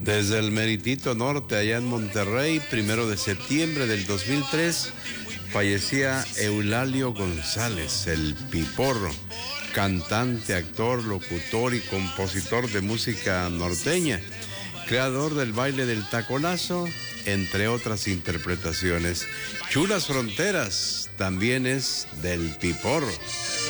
Desde el Meritito Norte, allá en Monterrey, 1 de septiembre del 2003, fallecía Eulalio González, el Piporro, cantante, actor, locutor y compositor de música norteña, creador del baile del taconazo, entre otras interpretaciones. Chulas Fronteras también es del Piporro.